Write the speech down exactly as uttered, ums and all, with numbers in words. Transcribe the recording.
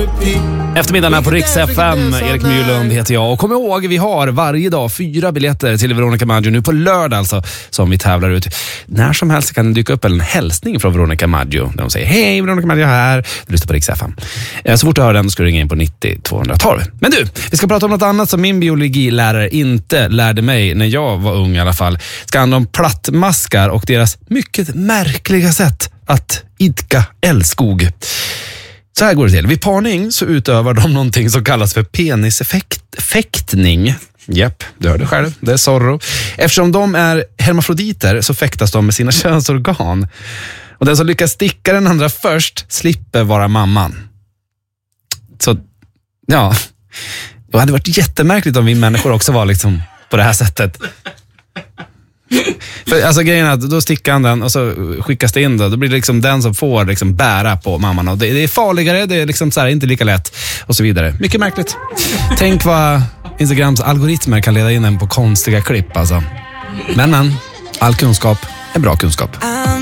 Eftermiddagen här på Rix F M. Erik Myrlund heter jag. Och kom ihåg, vi har varje dag fyra biljetter till Veronica Maggio. Nu på lördag alltså, som vi tävlar ut. När som helst kan det dyka upp en hälsning från Veronica Maggio. Där de säger, hej Veronica Maggio här. Du lyssnar på Rix F M. Så fort du hör den ska du ringa in på nittio tvåhundratolv. Men du, vi ska prata om något annat som min biologilärare inte lärde mig när jag var ung i alla fall. Ska handla om plattmaskar och deras mycket märkliga sätt att idka älskog. Så här går det till. Vid parning så utövar de någonting som kallas för penisfäktning. Japp, du hörde själv. Det är Zorro. Eftersom de är hermafroditer så fäktas de med sina könsorgan. Och den som lyckas sticka den andra först slipper vara mamman. Så, ja. Det hade varit jättemärkligt om vi människor också var liksom på det här sättet. För, alltså grejen är att då sticker han den och så skickas det in då. Då blir det liksom den som får liksom bära på mamman. Och det, det är farligare, det är liksom så här, inte lika lätt och så vidare. Mycket märkligt. Tänk vad Instagrams algoritmer kan leda in en på konstiga klipp alltså. Men men, all kunskap är bra kunskap.